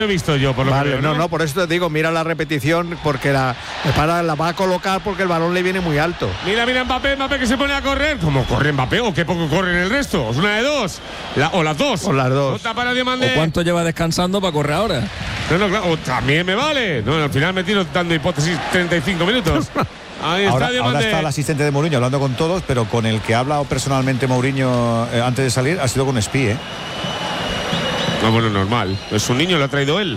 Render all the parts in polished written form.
he visto yo, por lo vale, que veo, no, por eso te digo, mira la repetición, porque la va a colocar porque el balón le viene muy alto. Mira Mbappé que se pone a correr. ¿Cómo corre Mbappé? ¿O qué poco corre en el resto? ¿Es una de dos? O las dos. O las dos. Otra para Diomandé. ¿O cuánto lleva descansando para correr ahora? No, claro. O también me vale. No, al final me tiro dando hipótesis 35 minutos. Ahí está Ahora Diomandé. está el asistente de Mourinho hablando con todos, pero con el que ha hablado personalmente Mourinho antes de salir ha sido con Espí, ¿eh? No, bueno, normal. Es un niño, lo ha traído él.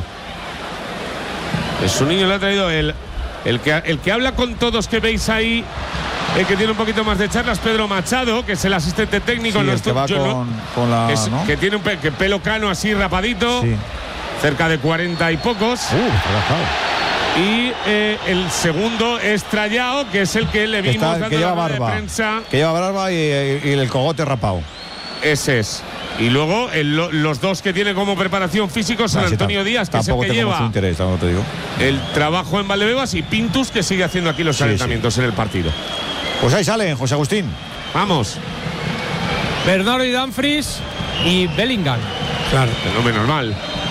Es un niño, lo ha traído él. El que habla con todos que veis ahí, el que tiene un poquito más de charlas, Pedro Machado, que es el asistente técnico. Sí, no el que va con la… ¿no? Que tiene que pelo cano así rapadito, Sí. cerca de 40 y pocos. Y el segundo es Trayao, que es el que le vimos dando que lleva la rueda de barba. prensa. Que lleva barba y el cogote rapado. Ese es. Y luego los dos que tiene como preparación físico son Antonio Díaz, que es el que lleva interés, no te digo. el trabajo en Valdebebas, y Pintus, que sigue haciendo aquí los calentamientos en el partido. Pues ahí salen, José Agustín. Vamos. Bernardo y Dumfries y Bellingham. Claro. Fenómeno normal.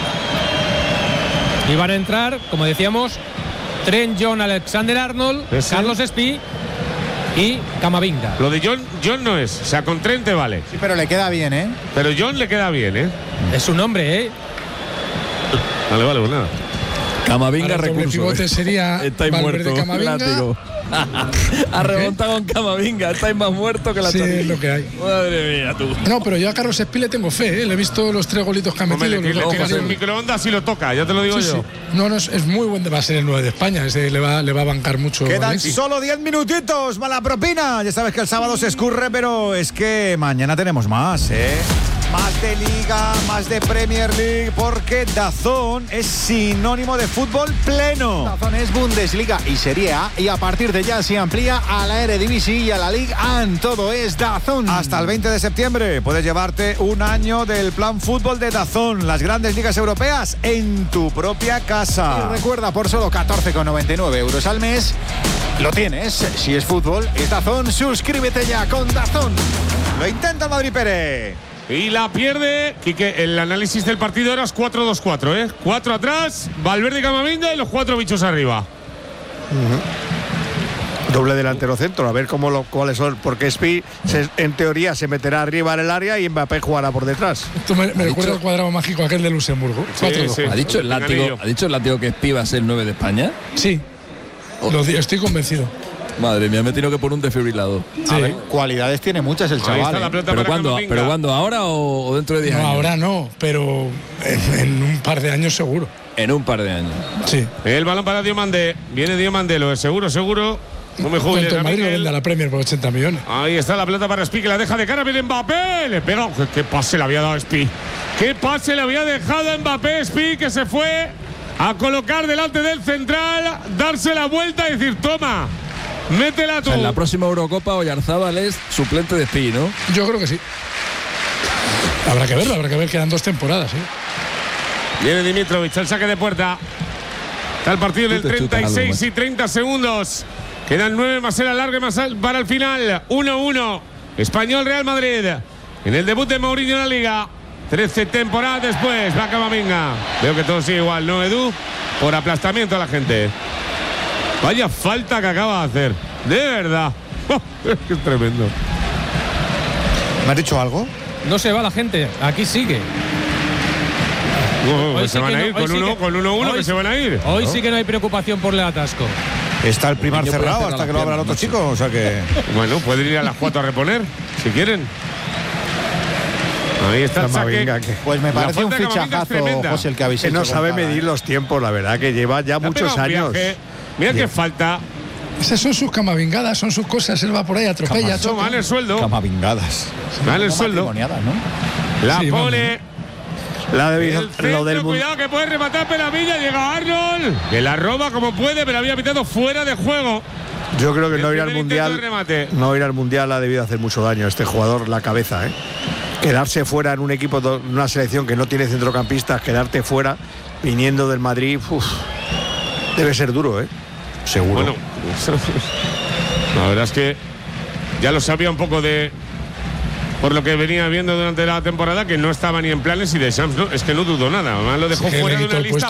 Y van a entrar, como decíamos, Trent John Alexander-Arnold, Carlos Espí y Camavinga. Lo de John no es. O sea, con Trent te vale. Sí, pero le queda bien, ¿eh? Pero John le queda bien, ¿eh? Es un hombre, ¿eh? Vale, pues nada. Camavinga Ahora el doble recurso. pivote sería Estáis Valverde, muertos. Camavinga. Látigo. Ha remontado con Camavinga. Estáis más muertos que la Sí, chorrilla. es lo que hay. Madre mía, tú. No, pero yo a Carlos Espí le tengo fe, ¿eh? Le he visto los 3 golitos que ha Hombre, metido. le los tiras dos el microondas y lo toca, ya te lo digo Sí, yo. sí. No, es muy buen, va a ser el 9 de España, le va a bancar mucho. Quedan Alexis. solo 10 minutitos, mala propina. Ya sabes que el sábado se escurre, pero es que mañana tenemos más, ¿eh? Más de Liga, más de Premier League, porque DAZN es sinónimo de fútbol pleno. DAZN es Bundesliga y Serie A, y a partir de ya se amplía a la Eredivisie y a la Ligue 1. Todo es DAZN. Hasta el 20 de septiembre puedes llevarte un año del plan fútbol de DAZN, las grandes ligas europeas en tu propia casa. Y recuerda, por solo 14,99 euros al mes, lo tienes. Si es fútbol, es DAZN. Suscríbete ya con DAZN. Lo intenta el Madrid Pérez. Y la pierde. Quique, el análisis del partido era 4-2-4, ¿eh? 4 atrás, Valverde y Camavinga y los 4 bichos arriba. Doble delantero centro, a ver cuáles son, porque Espí en teoría se meterá arriba en el área y Mbappé jugará por detrás. Esto me recuerda al cuadrado mágico aquel de Luxemburgo. Sí, 4-2. sí. ¿Ha dicho el látigo que Espí va a ser el 9 de España? Sí, estoy convencido. Madre mía, me he tenido que poner un desfibrilador. A ver, cualidades tiene muchas el Ahí chaval. está la pelota ¿Pero para cuándo? Camavinga. ¿Pero cuándo? ¿Ahora o dentro de 10 No, años? ahora no, pero en un par de años seguro. En un par de años. Sí. El balón para Diomandé. Viene Diomandé, lo es seguro. No me juegues. ¿Cuánto el Madrid lo vende a la Premier por 80 millones? Ahí está la pelota para Espí, que la deja de cara. Viene Mbappé. Le pega. ¿Qué pase le había dado a Espí? ¿Qué pase le había dejado a Mbappé? Espí, que se fue a colocar delante del central, darse la vuelta y decir: toma, métela tú. O sea, en la próxima Eurocopa, Oyarzábal es suplente de Espí, ¿no? Yo creo que sí. Habrá que ver, quedan 2 temporadas, ¿eh? Viene Dimitrovic, el saque de puerta. Está el partido en el Tú te chutas 36 algo, y 30 segundos. Quedan 9 más el alargue más para el final. 1-1. Español Real Madrid. En el debut de Mourinho en la Liga. 13 temporadas después. Va Camavinga. Veo que todo sigue igual, ¿no, Edu? Por aplastamiento a la gente. Vaya falta que acaba de hacer. De verdad. Es tremendo. ¿Me has dicho algo? No se va la gente, aquí sigue. Pues se sí van que a no, ir hoy sí con 1-1 hoy que se van a ir. Hoy sí que no hay preocupación por el atasco. Está el primar Yo puedo cerrado cerrar hasta las que lo abra el piernas, otro chico, o sea que… Bueno, pueden ir a las 4 a reponer, si quieren. Ahí está el saque. Camavinga, que Pues me La parece un falta de Camavinga es fichajazo, tremenda. José, el que habéis que hecho. no sabe con Cava, medir los tiempos, la verdad, que lleva ya Le ha muchos pegado un años. viaje. Mira qué falta. Esas son sus camavingadas, son sus cosas. Él va por ahí, atropella, Eso choca. vale el sueldo. Camavingadas. Vale el sueldo. matrimoniadas, ¿no? La Sí, pone. La de El centro, lo del cuidado que puede rematar Peravilla. Llega Arnold. Que la roba como puede, pero había pitado fuera de juego. Yo creo que El no ir al primer intento de mundial. remate. No ir al mundial ha debido hacer mucho daño a este jugador, la cabeza, ¿eh? Quedarse fuera en un equipo, en una selección que no tiene centrocampistas, quedarte fuera viniendo del Madrid, debe ser duro, ¿eh? Seguro. Bueno, la verdad es que ya lo sabía un poco por lo que venía viendo durante la temporada, que no estaba ni en planes y de Champs, ¿no? Es que no dudó nada. Además lo dejó Sí, fuera le de quitó una el lista